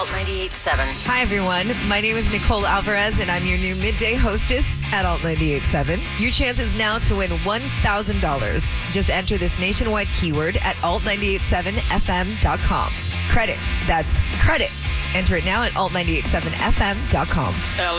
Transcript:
Alt 98.7. Hi, everyone. My name is Nicole Alvarez, and I'm your new midday hostess at Alt 98.7. Your chance is now to win $1,000. Just enter this nationwide keyword at alt987fm.com. Credit. That's credit. Enter it now at alt987fm.com.